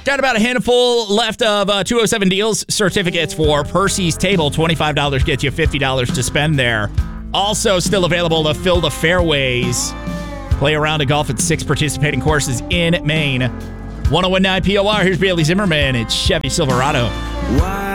Got about a handful left of 207 deals certificates for Percy's Table. $25 gets you $50 to spend there. Also still available to fill the fairways. Play a round of golf at 6 participating courses in Maine. 1019 POR. Here's Bailey Zimmerman. It's Chevy Silverado. Why